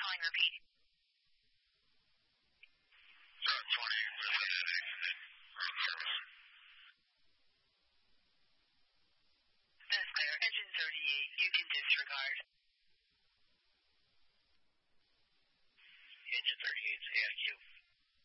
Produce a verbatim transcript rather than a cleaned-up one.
calling, repeat. Uh, twenty, was that an accident or on service? This is Claire, engine thirty-eight, you can disregard. Engine thirty-eight, A I Q.